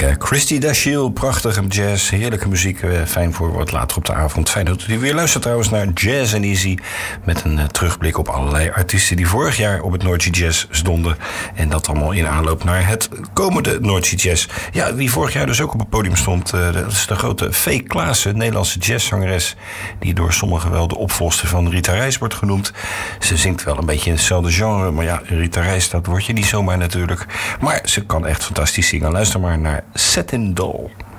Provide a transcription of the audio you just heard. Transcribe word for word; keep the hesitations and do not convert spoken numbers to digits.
Lekker. Christy Dashiell, prachtige jazz, heerlijke muziek. Fijn voor wat later op de avond. Fijn dat u weer luistert trouwens naar Jazz and Easy. Met een uh, terugblik op allerlei artiesten die vorig jaar op het Noordzee Jazz stonden. En dat allemaal in aanloop naar het komende Noordzee Jazz. Ja, wie vorig jaar dus ook op het podium stond. Uh, dat is de grote Fee Klaassen, Nederlandse jazzzangeres. Die door sommigen wel de opvolster van Rita Reis wordt genoemd. Ze zingt wel een beetje in hetzelfde genre. Maar ja, Rita Reis, dat word je niet zomaar natuurlijk. Maar ze kan echt fantastisch zingen. Luister maar naar Satin Doll.